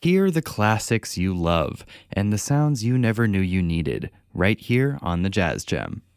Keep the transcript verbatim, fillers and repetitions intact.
Hear the classics you love and the sounds you never knew you needed, right here on the Jazz Gem.